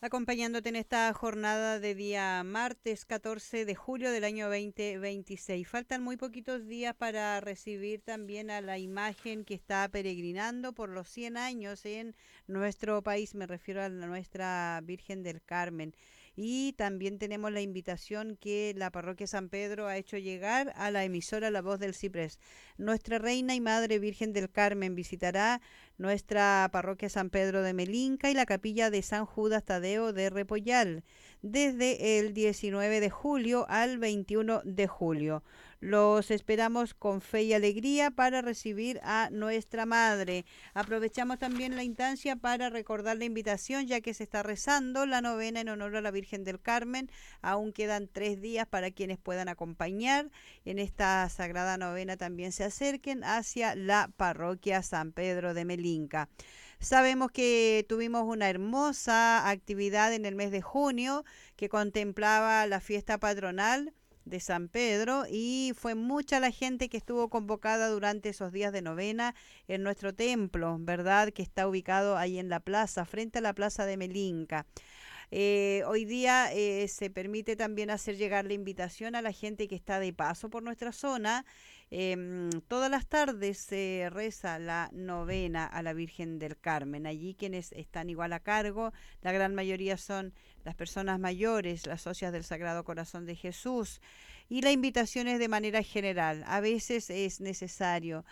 acompañándote en esta jornada de día martes 14 de julio del año 2026. Faltan muy poquitos días para recibir también a la imagen que está peregrinando por los 100 años en nuestro país, me refiero a nuestra Virgen del Carmen. Y también tenemos la invitación que la parroquia San Pedro ha hecho llegar a la emisora La Voz del Ciprés. Nuestra Reina y Madre Virgen del Carmen visitará nuestra parroquia San Pedro de Melinca y la capilla de San Judas Tadeo de Repollal, desde el 19 de julio al 21 de julio. Los esperamos con fe y alegría para recibir a nuestra Madre. Aprovechamos también la instancia para recordar la invitación, ya que se está rezando la novena en honor a la Virgen del Carmen. Aún quedan 3 días para quienes puedan acompañar en esta sagrada novena. También se acerquen hacia la parroquia San Pedro de Melinca. Sabemos que tuvimos una hermosa actividad en el mes de junio que contemplaba la fiesta patronal de San Pedro, y fue mucha la gente que estuvo convocada durante esos días de novena en nuestro templo, ¿verdad? Que está ubicado ahí en la plaza, frente a la plaza de Melinca. Hoy día se permite también hacer llegar la invitación a la gente que está de paso por nuestra zona. Todas las tardes se reza la novena a la Virgen del Carmen. Allí quienes están igual a cargo, la gran mayoría son las personas mayores, las socias del Sagrado Corazón de Jesús. Y la invitación es de manera general. A veces es necesario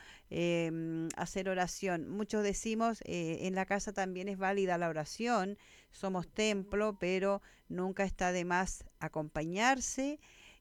hacer oración. Muchos decimos, en la casa también es válida la oración, somos templo, pero nunca está de más acompañarse,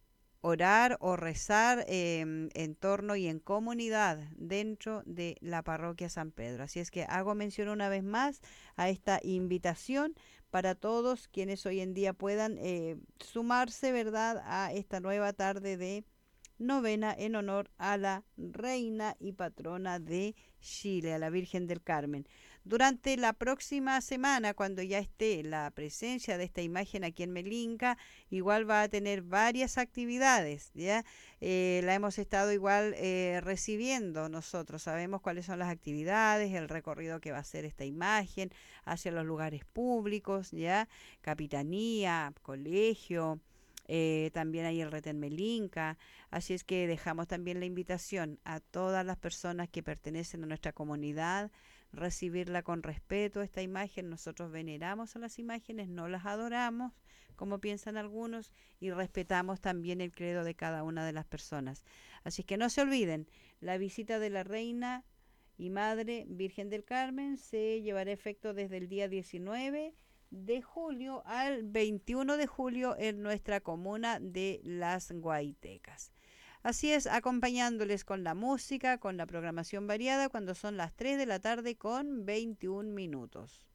orar o rezar en torno y en comunidad dentro de la parroquia San Pedro. Así es que hago mención una vez más a esta invitación para todos quienes hoy en día puedan sumarse, ¿verdad?, a esta nueva tarde de novena en honor a la reina y patrona de Chile, a la Virgen del Carmen. Durante la próxima semana, cuando ya esté la presencia de esta imagen aquí en Melinca, igual va a tener varias actividades, ¿ya? La hemos estado igual recibiendo nosotros, sabemos cuáles son las actividades, el recorrido que va a hacer esta imagen hacia los lugares públicos, ¿ya? Capitanía, colegio, también hay el Retén Melinca. Así es que dejamos también la invitación a todas las personas que pertenecen a nuestra comunidad, recibirla con respeto, esta imagen. Nosotros veneramos a las imágenes, no las adoramos, como piensan algunos, y respetamos también el credo de cada una de las personas. Así que no se olviden, la visita de la Reina y Madre Virgen del Carmen se llevará a efecto desde el día 19 de julio al 21 de julio en nuestra comuna de Las Guaitecas. Así es, acompañándoles con la música, con la programación variada, cuando son las 3 de la tarde con 21 minutos.